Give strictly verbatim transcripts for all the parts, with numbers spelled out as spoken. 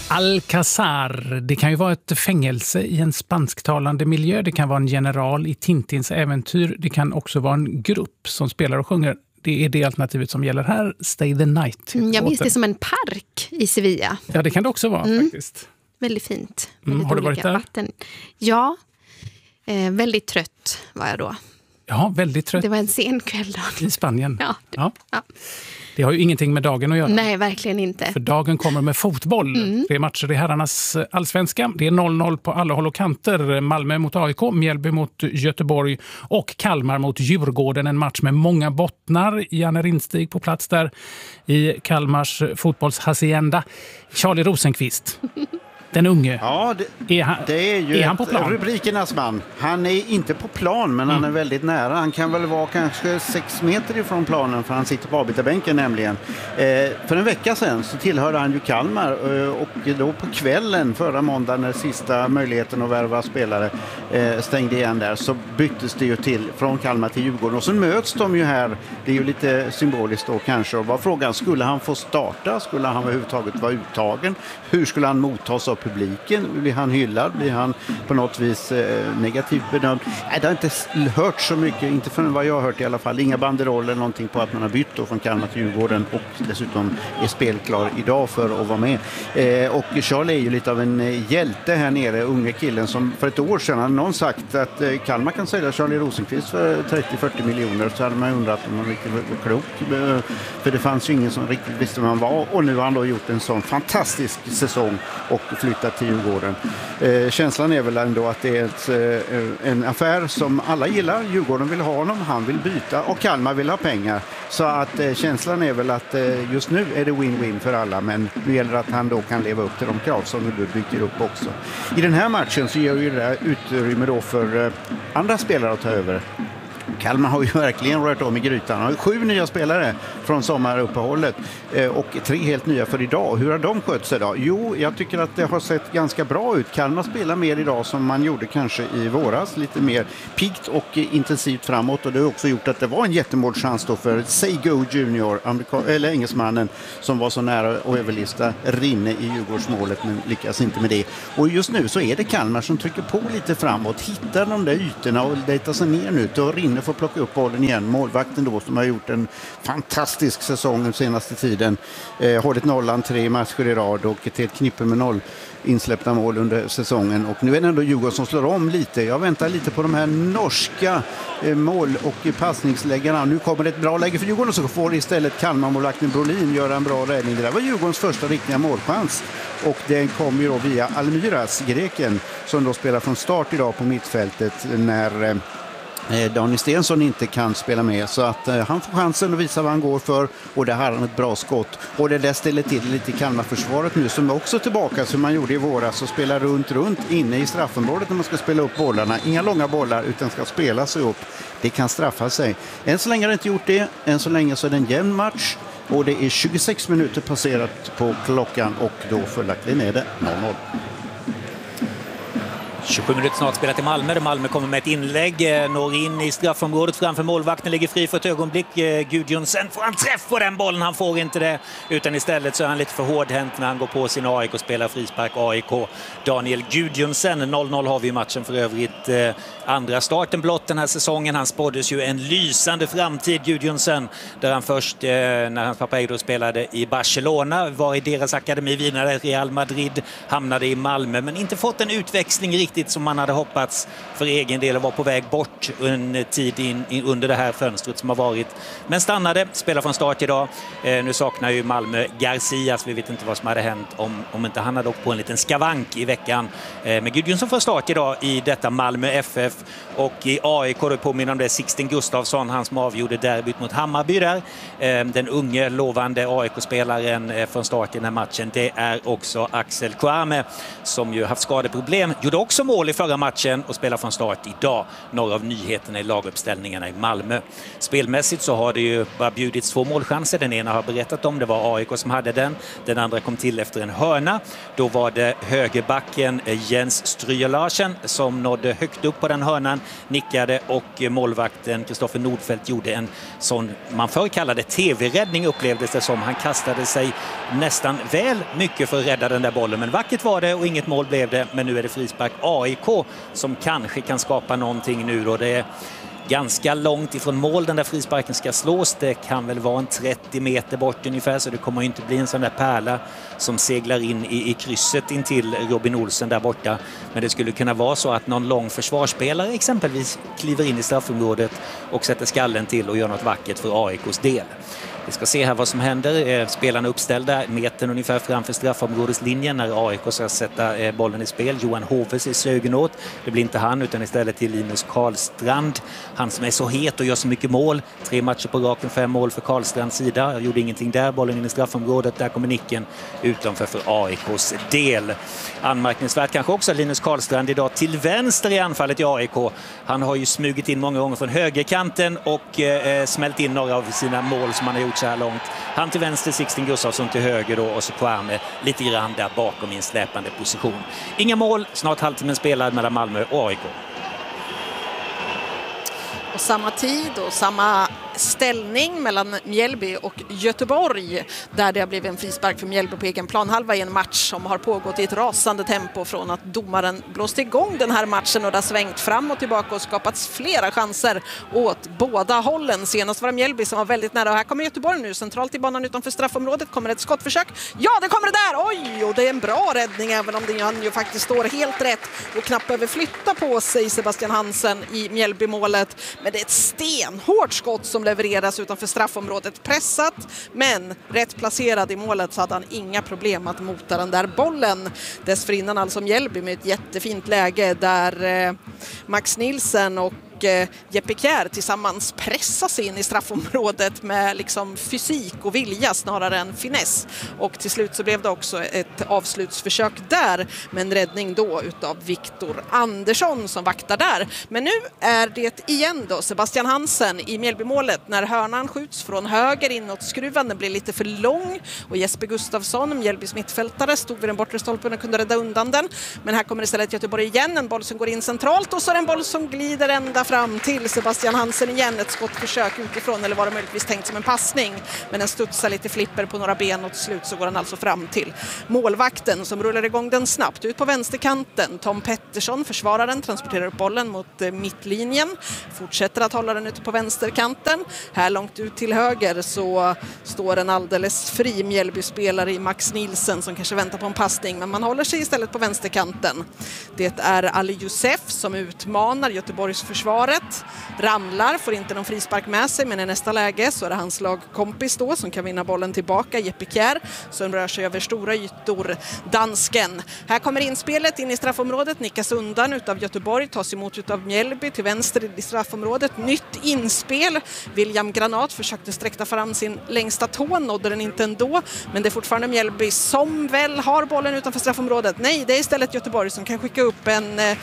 Alcazar, det kan ju vara ett fängelse i en spansktalande miljö. Det kan vara en general i Tintins äventyr. Det kan också vara en grupp som spelar och sjunger. Det är det alternativet som gäller här. Stay the night. Jag minns det som en park i Sevilla. Ja, det kan det också vara mm. faktiskt. Väldigt fint. Mm. Väldigt Har du varit där? Vatten. Ja, eh, väldigt trött var jag då. Ja, väldigt trött. Det var en sen kväll då. I Spanien. Ja, det, ja. ja. Det har ju ingenting med dagen att göra. Nej, verkligen inte. För dagen kommer med fotboll. Mm. Det är matcher i herrarnas allsvenska. Det är noll noll på alla håll och kanter. Malmö mot A I K, Mjällby mot Göteborg och Kalmar mot Djurgården. En match med många bottnar. Janne Rindstig på plats där i Kalmars fotbollshacienda. Charlie Rosenqvist. Den unge. Ja, det är, han, det är ju är han på plan? Rubrikernas man. Han är inte på plan, men mm. han är väldigt nära. Han kan väl vara kanske sex meter ifrån planen, för han sitter på avbytarbänken nämligen. Eh, för en vecka sedan så tillhörde han ju Kalmar eh, och då på kvällen förra måndagen när sista möjligheten att värva spelare eh, stängde igen där, så byttes det ju till från Kalmar till Djurgården. Och så möts de ju här. Det är ju lite symboliskt då kanske. Och var frågan, skulle han få starta? Skulle han överhuvudtaget vara uttagen? Hur skulle han mottas av publiken? Blir han hyllad? Blir han på något vis eh, negativt bedömd? Nej, det har inte hört så mycket, inte för vad jag har hört i alla fall. Inga banderoller eller någonting på att man har bytt då från Kalmar till Djurgården och dessutom är spelklar idag för att vara med. Eh, och Charlie är ju lite av en hjälte här nere, unga killen som för ett år sedan hade någon sagt att eh, Kalmar kan sälja Charlie Rosenqvist för trettio till fyrtio miljoner, så hade man undrat om man riktigt var klok. Eh, för det fanns ju ingen som riktigt visste vem han var, och nu har han då gjort en sån fantastisk säsong och flyttat till Djurgården. Eh, känslan är väl ändå att det är ett, eh, en affär som alla gillar. Djurgården vill ha honom, han vill byta och Kalmar vill ha pengar. Så att eh, känslan är väl att eh, just nu är det win-win för alla, men nu gäller det att han då kan leva upp till de krav som du bygger upp också. I den här matchen så ger ju det utrymme då för eh, andra spelare att ta över. Kalmar har ju verkligen rört om i grytan. Han har sju nya spelare från sommaruppehållet eh, och tre helt nya för idag. Hur har de skött sig då? Jo, jag tycker att det har sett ganska bra ut. Kalmar spelar mer idag som man gjorde kanske i våras. Lite mer piggt och eh, intensivt framåt. Och det har också gjort att det var en jättemålchans då för Seigo Junior, amerika- eller engelsmannen, som var så nära att överlista Rinne i Djurgårdsmålet, men lyckas inte med det. Och just nu så är det Kalmar som trycker på lite framåt. Hittar de där ytorna och letar sig ner nu. Då Rinne får plocka upp bollen igen. Målvakten då som har gjort en fantastisk säsong den senaste tiden. Eh, hållit nollan tre matcher i rad och till ett knippe med noll insläppta mål under säsongen. Och nu är det ändå Djurgården som slår om lite. Jag väntar lite på de här norska eh, mål- och passningsläggarna. Nu kommer det ett bra läge för Djurgården, så får istället Kalmar-målvakten Brolin göra en bra räddning. Det där var Djurgårdens första riktiga målchans. Och den kom ju då via Almiras, greken, som då spelar från start idag på mittfältet när eh, Daniel Stensson inte kan spela med, så att eh, han får chansen att visa vad han går för, och det har han ett bra skott, och det där ställer till lite i Kalmarförsvaret nu, som är också tillbaka som man gjorde i våras, och spelar runt runt inne i straffområdet när man ska spela upp bollarna. Inga långa bollar utan ska spela sig upp. Det kan straffa sig. Än så länge har det inte gjort det. Än så länge så är det en jämn match, och det är tjugosex minuter passerat på klockan, och då följaktligen är det noll noll. tjugosju minuter snart spelat i Malmö. Malmö kommer med ett inlägg, når in i straffområdet framför målvakten, ligger fri för ett ögonblick. Gudjonsen får han träff på den bollen, han får inte det, utan istället så är han lite för hårdhänt när han går på sin A I K och spelar frispark. A I K, Daniel Gudjonsen. noll noll har vi i matchen för övrigt. Eh, andra starten blott den här säsongen. Han spåddes ju en lysande framtid, Gudjonsen, där han först eh, när hans pappa Edo spelade i Barcelona, var i deras akademi, vidare Real Madrid, hamnade i Malmö, men inte fått en utväxling riktigt som man hade hoppats för egen del, och var på väg bort en tid in, in under det här fönstret som har varit. Men stannade, spelar från start idag. Eh, nu saknar ju Malmö Garcia, så vi vet inte vad som hade hänt om, om inte han hade åkt på en liten skavank i veckan. Eh, men Gudjonsson får start idag i detta Malmö F F, och i A I K då påminner om det Sixten Gustafsson, han som avgjorde derbyt mot Hammarby där. Eh, den unge lovande A I K-spelaren eh, från start i den här matchen, det är också Axel Kouame, som ju haft skadeproblem. Gjorde också också mål i förra matchen och spelar från start idag. Några av nyheterna i laguppställningarna i Malmö. Spelmässigt så har det ju bara bjudits två målchanser. Den ena har berättat om, det var A I K som hade den. Den andra kom till efter en hörna. Då var det högerbacken Jens Stryger Larsen som nådde högt upp på den hörnan, nickade, och målvakten Kristoffer Nordfeldt gjorde en sån man förr kallade tv-räddning, upplevdes det som. Han kastade sig nästan väl mycket för att rädda den där bollen, men vackert var det och inget mål blev det. Men nu är det frispark A I K som kanske kan skapa någonting nu då. Det är ganska långt ifrån mål den där frisparken ska slås. Det kan väl vara en trettio meter bort ungefär, så det kommer inte bli en sån där pärla som seglar in i, i krysset in till Robin Olsen där borta. Men det skulle kunna vara så att någon lång försvarsspelare exempelvis kliver in i straffområdet och sätter skallen till och gör något vackert för A I K:s del. Vi ska se här vad som händer. Spelarna uppställda metern ungefär framför straffområdeslinjen när A I K ska sätta bollen i spel. Johan Hoves i sögen åt. Det blir inte han utan istället till Linus Karlstrand. Han som är så het och gör så mycket mål. Tre matcher på raken, fem mål för Karlstrands sida. Jag gjorde ingenting där. Bollen in i straffområdet. Där kommer nicken utanför för A I K:s del. Anmärkningsvärt kanske också Linus Karlstrand idag till vänster i anfallet i A I K. Han har ju smugit in många gånger från högerkanten och eh, smält in några av sina mål som han har gjort så här långt. Han till vänster, Sixten Gustafsson till höger då, och så Kwame lite grann där bakom i en släpande position. Inga mål, snart halvtimmen spelad mellan Malmö och A I K. Och samma tid och samma ställning mellan Mjällby och Göteborg, där det har blivit en frispark för Mjällby på egen planhalva i en match som har pågått i ett rasande tempo från att domaren blåste igång den här matchen, och det har svängt fram och tillbaka och skapats flera chanser åt båda hållen. Senast var det Mjällby som var väldigt nära, och här kommer Göteborg nu centralt i banan utanför straffområdet. Kommer ett skottförsök. Ja, det kommer det där! Oj, och det är en bra räddning, även om det han ju faktiskt står helt rätt och knappt behöver flytta på sig, Sebastian Hansen i Mjällby-målet. Men det är ett stenhårt skott som levereras utanför straffområdet. Pressat, men rätt placerad i målet, så hade han inga problem att mota den där bollen. Dessförinnan alltså Mjällby med ett jättefint läge där eh, Max Nilsen och Jeppe Kjær tillsammans pressas in i straffområdet med liksom fysik och vilja snarare än finess. Och till slut så blev det också ett avslutsförsök där, med en räddning då utav Viktor Andersson som vaktar där. Men nu är det igen då Sebastian Hansen i Mjällbymålet när hörnan skjuts från höger inåt skruven. Den blir lite för lång och Jesper Gustafsson, Mjällbys mittfältare, stod vid den bortre stolpen och kunde rädda undan den. Men här kommer istället Göteborg igen, en boll som går in centralt, och så är det en boll som glider ända fram till Sebastian Hansen igen. Ett skottförsök utifrån, eller var det möjligtvis tänkt som en passning, men den studsar lite flipper på några ben, och till slut så går den alltså fram till målvakten som rullar igång den snabbt ut på vänsterkanten. Tom Pettersson försvarar den, transporterar upp bollen mot eh, mittlinjen, fortsätter att hålla den ute på vänsterkanten. Här långt ut till höger så står en alldeles fri Mjällby-spelare i Max Nilsen som kanske väntar på en passning, men man håller sig istället på vänsterkanten. Det är Ali Youssef som utmanar Göteborgs försvaret. Ramlar, får inte någon frispark med sig, men i nästa läge så är det hans lagkompis då som kan vinna bollen tillbaka, Jeppe Kjær, som rör sig över stora ytor, dansken. Här kommer inspelet in i straffområdet, nickas undan utav Göteborg, tas emot utav Mjällby till vänster i straffområdet. Nytt inspel. William Granat försökte sträcka fram sin längsta tå, nådde den inte ändå, men det är fortfarande Mjällby som väl har bollen utanför straffområdet. Nej, det är istället Göteborg som kan skicka upp en eh,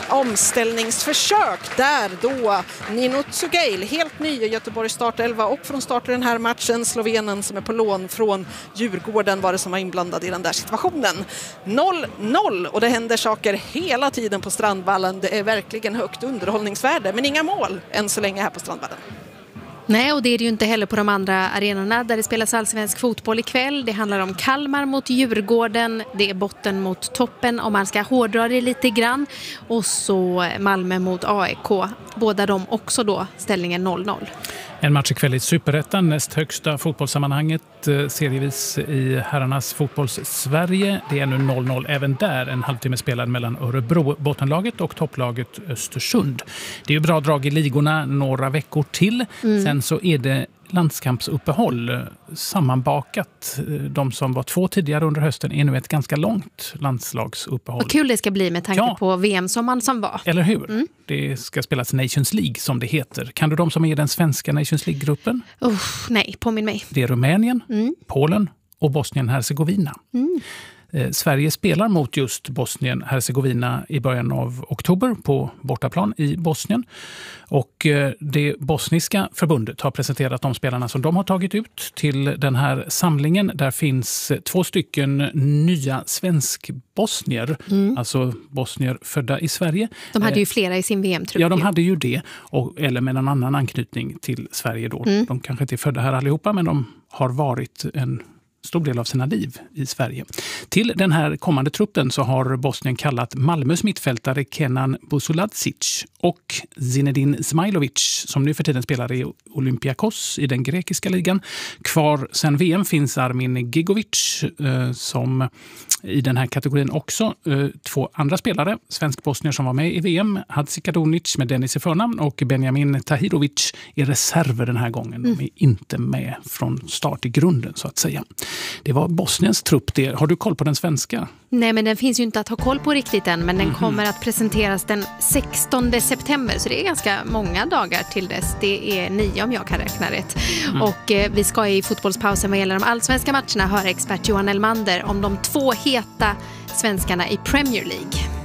omställningsförsök där då Nino Tsugail, helt ny i Göteborgs startelva, och från start i den här matchen slovenen som är på lån från Djurgården var det som var inblandad i den där situationen. noll noll, och det händer saker hela tiden på Strandvallen. Det är verkligen högt underhållningsvärde, men inga mål än så länge här på Strandvallen. Nej, och det är det ju inte heller på de andra arenorna där det spelas allsvensk fotboll ikväll. Det handlar om Kalmar mot Djurgården, det är botten mot toppen om man ska hårdra det lite grann, och så Malmö mot A I K. Båda de också då ställningen noll noll. En match ikväll i Superettan, näst högsta fotbollssammanhanget serievis i herrarnas fotbolls-Sverige. Det är nu noll noll även där, en halvtimme spelad mellan Örebro, bottenlaget, och topplaget Östersund. Det är ju bra drag i ligorna några veckor till. Mm. Sen så är det landskampsuppehåll sammanbakat. De som var två tidigare under hösten är nu ett ganska långt landslagsuppehåll. Vad kul det ska bli med tanke ja. på V M-sommaren som var. Eller hur? Mm. Det ska spelas Nations League som det heter. Kan du de som är i den svenska Nations League-gruppen? Uh, nej, påminn mig. Det är Rumänien, mm. Polen och Bosnien-Hercegovina. Mm. Eh, Sverige spelar mot just Bosnien-Hercegovina i början av oktober på bortaplan i Bosnien. Och eh, det bosniska förbundet har presenterat de spelarna som de har tagit ut till den här samlingen. Där finns två stycken nya svensk-bosnier, mm. alltså bosnier födda i Sverige. De hade ju flera i sin V M-trupp. Ja, de hade ju det. Och, eller med en annan anknytning till Sverige då. Mm. De kanske inte är födda här allihopa, men de har varit en stor del av sina liv i Sverige. Till den här kommande truppen så har Bosnien kallat Malmös mittfältare Kenan Busulacic och Zinedine Zmajlovic, som nu för tiden spelar i Olympiakos i den grekiska ligan. Kvar sen V M finns Armin Gigovic eh, som i den här kategorin också. Eh, två andra spelare, svensk-bosnier som var med i V M, Hadzi Kadunic med Dennis i förnamn och Benjamin Tahirovic är reserver den här gången. De är inte med från start i grunden så att säga. Det var Bosniens trupp det. Har du koll på den svenska? Nej, men den finns ju inte att ha koll på riktigt än, men den mm-hmm. kommer att presenteras den sextonde september, så det är ganska många dagar till dess. Det är nio om jag kan räkna rätt. Mm. Och eh, vi ska i fotbollspausen vad gäller de allsvenska matcherna höra expert Johan Elmander om de två heta svenskarna i Premier League.